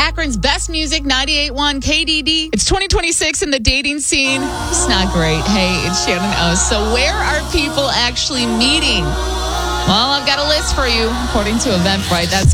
Akron's best music, 98.1 KDD. It's 2026 in the dating scene. It's not great. Hey, it's Shannon O. So where are people actually meeting? Well, I've got a list for you, according to Eventbrite. That's